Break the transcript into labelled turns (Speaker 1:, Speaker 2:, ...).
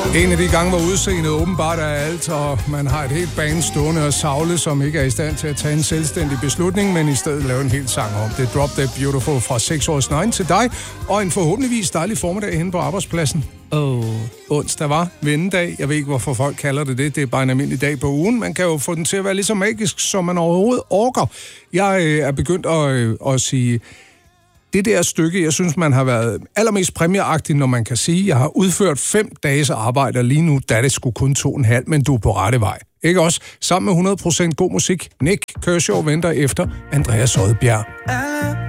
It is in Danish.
Speaker 1: En af de gange, hvor udseendet åbenbart er alt, og man har et helt band stående og savle, som ikke er i stand til at tage en selvstændig beslutning, men i stedet lave en helt sang om det. Drop Dead Beautiful fra 6 års 9 til dig, og en forhåbentligvis dejlig formiddag henne på arbejdspladsen. Onsdag var vendedag. Jeg ved ikke, hvorfor folk kalder det det. Det er bare en almindelig dag på ugen. Man kan jo få den til at være lige så magisk, som man overhovedet orker. Jeg er begyndt at sige... Det der stykke, jeg synes, man har været allermest præmieagtig, når man kan sige, jeg har udført 5 dages arbejde, og lige nu, der er det sgu kun 2,5, men du er på rette vej. Ikke også? Sammen med 100% god musik. Nick Kershaw venter efter Andreas Odbjerg.